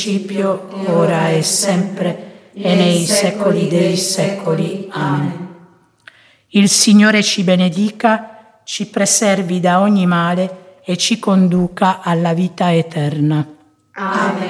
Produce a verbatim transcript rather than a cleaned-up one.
principio, ora e sempre, e nei secoli dei secoli. Amen. Il Signore ci benedica, ci preservi da ogni male e ci conduca alla vita eterna. Amen.